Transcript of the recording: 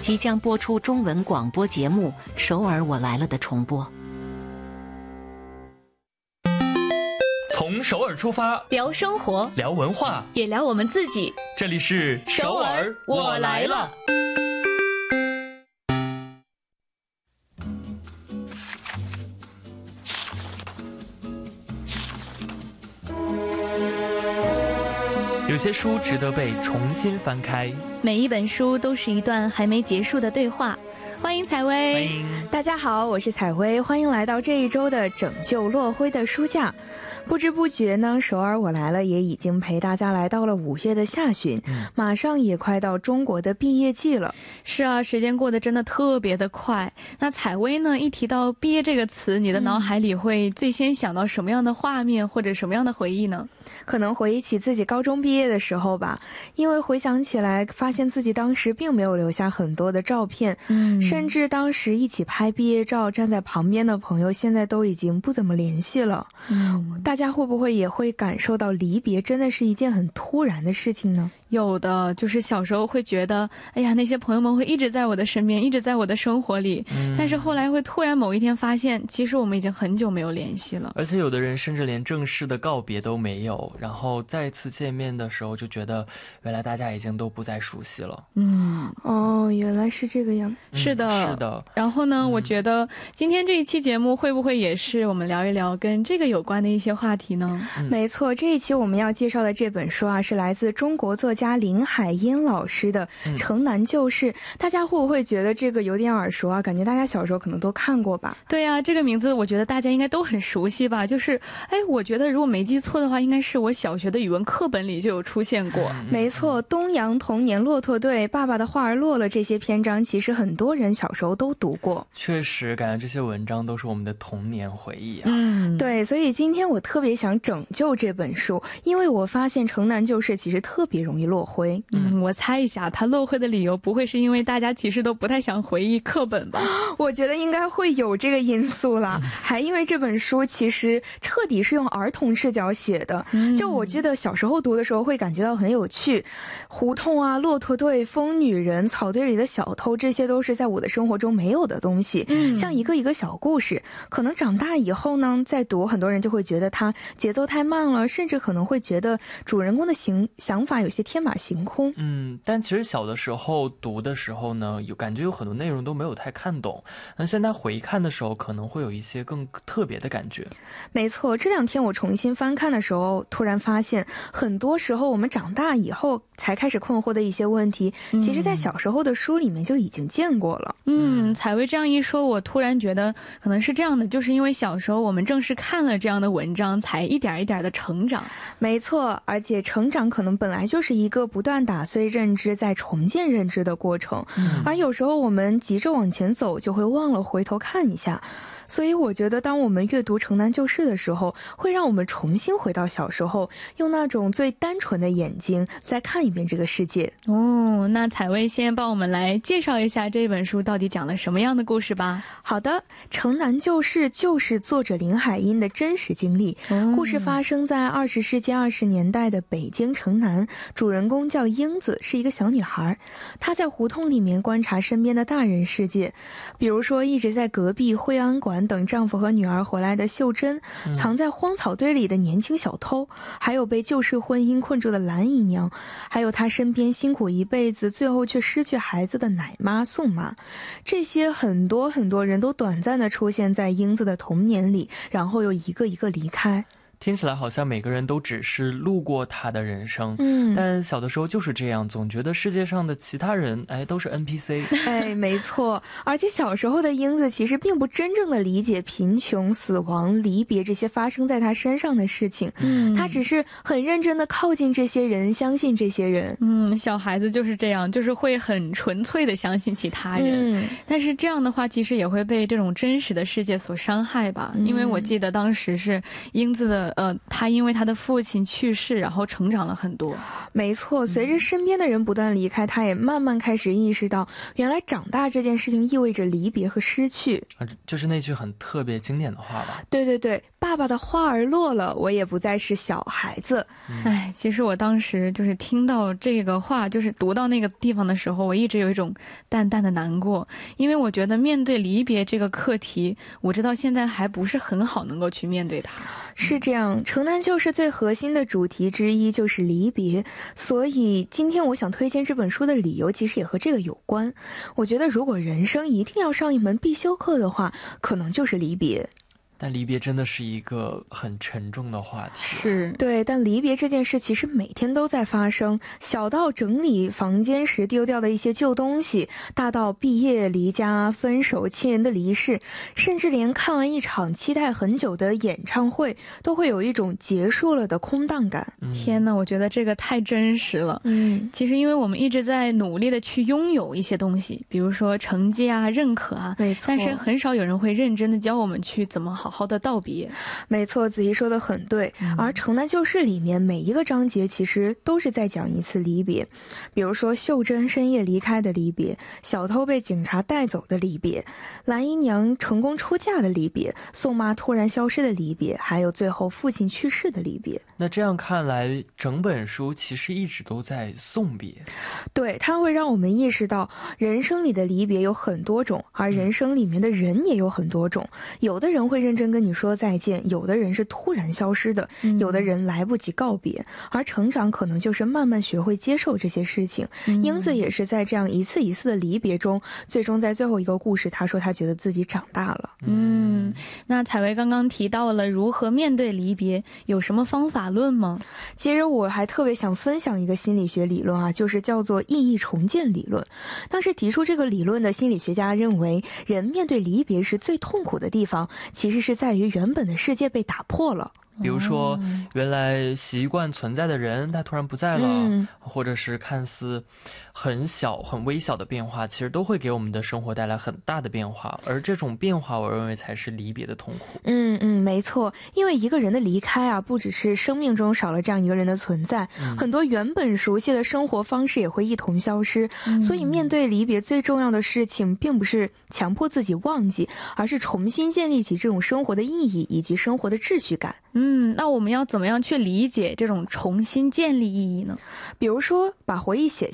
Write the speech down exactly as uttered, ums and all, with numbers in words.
即将播出中文广播节目《首尔我来了》的重播。 从首尔出发， 聊生活， 聊文化， 也聊我们自己。 这里是首尔我来了。有些书值得被重新翻开， 每一本书都是一段还没结束的对话。欢迎采薇。 欢迎大家好，我是采薇，欢迎来到这一周的拯救落灰的书架。不知不觉呢，首尔我来了也已经陪大家来到了五月的下旬、嗯、马上也快到中国的毕业季了。 是啊，时间过得真的特别的快。那采薇呢，一提到毕业这个词，你的脑海里会最先想到什么样的画面或者什么样的回忆呢？ 可能回忆起自己高中毕业的时候吧，因为回想起来发现自己当时并没有留下很多的照片、嗯、甚至当时一起拍毕业照站在旁边的朋友现在都已经不怎么联系了、嗯、大家会不会也会感受到离别真的是一件很突然的事情呢？ 有的，就是小时候会觉得哎呀，那些朋友们会一直在我的身边，一直在我的生活里、嗯、但是后来会突然某一天发现其实我们已经很久没有联系了， 而且有的人甚至连正式的告别都没有，然后再次见面的时候就觉得原来大家已经都不再熟悉了。 嗯，哦，原来是这个样、 嗯、是的是的。 然后呢、 嗯、 我觉得今天这一期节目会不会也是我们聊一聊跟这个有关的一些话题呢？ 嗯、没错，这一期我们要介绍的这本书啊，是来自中国作家林海音老师的《城南旧事》、嗯、大家会不会觉得这个有点耳熟啊？感觉大家小时候可能都看过吧。 对啊，这个名字我觉得大家应该都很熟悉吧。就是哎，我觉得如果没记错的话，应该是我小学的语文课本里就有出现过。 没错，东阳童年骆驼队、爸爸的花儿落了，这些篇章其实很多人小时候都读过。 确实感觉这些文章都是我们的童年回忆啊。 嗯，对，所以今天我特别想拯救这本书，因为我发现城南旧事其实特别容易落灰。 嗯，我猜一下他落灰的理由不会是因为大家其实都不太想回忆课本吧？ 我觉得应该会有这个因素啦、嗯、还因为这本书其实彻底是用儿童视角写的、嗯、就我记得小时候读的时候会感觉到很有趣，胡同啊、骆驼队、疯女人、草堆里的小偷，这些都是在我的生活中没有的东西、嗯、像一个一个小故事。可能长大以后呢再读，很多人就会觉得它节奏太慢了，甚至可能会觉得主人公的行想法有些天马行空。 嗯，但其实小的时候读的时候呢，有感觉有很多内容都没有太看懂，那现在回看的时候可能会有一些更特别的感觉。 没错，这两天我重新翻看的时候突然发现很多时候我们长大以后才开始困惑的一些问题、嗯、其实在小时候的书里面就已经见过了。 嗯，采薇这样一说，我突然觉得可能是这样的，就是因为小时候我们正是看了这样的文章才一点一点的成长。 没错，而且成长可能本来就是一个不断打碎认知再重建认知的过程、嗯、而有时候我们急着往前走就会忘了回头看一下，所以我觉得当我们阅读城南旧事的时候，会让我们重新回到小时候，用那种最单纯的眼睛再看一遍这个世界。 哦，那采薇先帮我们来介绍一下这本书到底讲了什么样的故事吧。 好的，城南旧事就是作者林海音的真实经历、哦、故事发生在二十世纪二十年代的北京城南，主人公叫英子，是一个小女孩。她在胡同里面观察身边的大人世界，比如说一直在隔壁惠安馆等丈夫和女儿回来的秀珍、嗯、藏在荒草堆里的年轻小偷，还有被旧式婚姻困住的蓝姨娘，还有她身边辛苦一辈子最后却失去孩子的奶妈宋妈。这些很多很多人都短暂地出现在英子的童年里，然后又一个一个离开。 听起来好像每个人都只是路过他的人生，嗯，但小的时候就是这样，总觉得世界上的其他人哎都是 N P C。 哎，没错，而且小时候的英子其实并不真正的理解贫穷、死亡、离别这些发生在他身上的事情，嗯，他只是很认真的靠近这些人，相信这些人。 嗯，小孩子就是这样，就是会很纯粹的相信其他人、嗯、但是这样的话其实也会被这种真实的世界所伤害吧、嗯、因为我记得当时是英子的得呃，他因为他的父亲去世，然后成长了很多。 没错，随着身边的人不断离开，他也慢慢开始意识到，原来长大这件事情意味着离别和失去。 啊，就是那句很特别经典的话吧。 对对对，爸爸的花儿落了，我也不再是小孩子。 哎、嗯，其实我当时就是听到这个话，就是读到那个地方的时候，我一直有一种淡淡的难过，因为我觉得面对离别这个课题，我知道现在还不是很好能够去面对它。 是这样，城南旧事最核心的主题之一就是离别，所以今天我想推荐这本书的理由其实也和这个有关。我觉得如果人生一定要上一门必修课的话，可能就是离别。 但离别真的是一个很沉重的话题。 是， 对，但离别这件事其实每天都在发生，小到整理房间时丢掉的一些旧东西，大到毕业、离家、分手、亲人的离世，甚至连看完一场期待很久的演唱会，都会有一种结束了的空荡感。 嗯、 天哪，我觉得这个太真实了。 嗯， 其实因为我们一直在努力的去拥有一些东西，比如说成绩啊、认可啊， 没错， 但是很少有人会认真的教我们去怎么好好的道别。 没错，子怡说的很对。嗯、而城南旧事里面每一个章节其实都是在讲一次离别，比如说秀珍深夜离开的离别，小偷被警察带走的离别，蓝姨娘成功出嫁的离别，宋妈突然消失的离别，还有最后父亲去世的离别。 那这样看来，整本书其实一直都在送别。 对，它会让我们意识到人生里的离别有很多种，而人生里面的人也有很多种。有的人会认真跟你说再见，有的人是突然消失的，嗯、有的人来不及告别，而成长可能就是慢慢学会接受这些事情。嗯、英子也是在这样一次一次的离别中，最终在最后一个故事，他说他觉得自己长大了。 嗯，那采薇刚刚提到了如何面对离别，有什么方法论吗？ 其实我还特别想分享一个心理学理论啊，就是叫做意义重建理论。当时提出这个理论的心理学家认为，人面对离别时最痛苦的地方，其实是在于原本的世界被打破了。 比如说原来习惯存在的人他突然不在了、嗯、或者是看似很小很微小的变化，其实都会给我们的生活带来很大的变化，而这种变化我认为才是离别的痛苦。 嗯嗯，没错，因为一个人的离开啊，不只是生命中少了这样一个人的存在、嗯、很多原本熟悉的生活方式也会一同消失、嗯、所以面对离别最重要的事情并不是强迫自己忘记，而是重新建立起这种生活的意义以及生活的秩序感。 嗯，那我们要怎么样去理解这种重新建立意义呢？ 比如说把回忆写